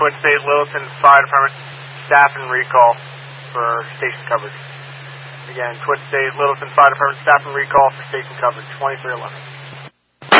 Twin State Littleton Fire Department staff and recall for station coverage. Again, Twin State Littleton Fire Department staff and recall for station coverage, 2311.